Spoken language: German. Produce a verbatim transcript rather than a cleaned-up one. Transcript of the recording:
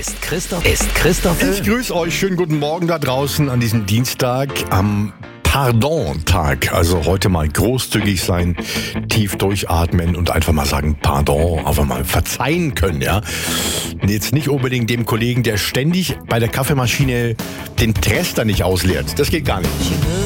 ist Christoph, ist Christoph. Ich grüße euch, schönen guten Morgen da draußen an diesem Dienstag am Pardon-Tag. Also heute mal großzügig sein, tief durchatmen und einfach mal sagen Pardon, einfach mal verzeihen können, ja. Jetzt nicht unbedingt dem Kollegen, der ständig bei der Kaffeemaschine den Trester nicht ausleert. Das geht gar nicht.